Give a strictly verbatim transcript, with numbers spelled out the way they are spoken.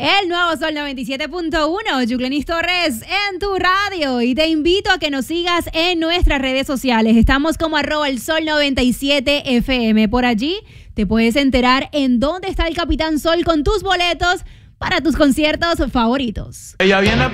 El nuevo Sol noventa y siete punto uno, Yuclenis Torres en tu radio. Y te invito a que nos sigas en nuestras redes sociales. Estamos como arroba el Sol noventa y siete F M. Por allí te puedes enterar en dónde está el Capitán Sol con tus boletos para tus conciertos favoritos. Ella viene